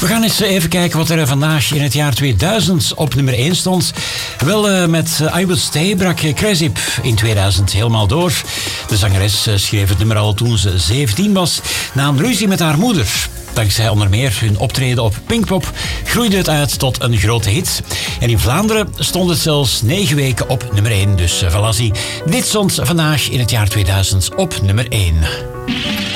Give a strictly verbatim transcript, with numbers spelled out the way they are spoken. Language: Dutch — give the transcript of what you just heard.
We gaan eens even kijken wat er vandaag in het jaar tweeduizend op nummer één stond. Wel, uh, met uh, I Will Stay brak Crazy in tweeduizend helemaal door. De zangeres uh, schreef het nummer al toen ze zeventien was, na een ruzie met haar moeder. Dankzij onder meer hun optreden op Pinkpop groeide het uit tot een grote hit. En in Vlaanderen stond het zelfs negen weken op nummer één. Dus uh, Valassie, dit stond vandaag in het jaar tweeduizend op nummer één.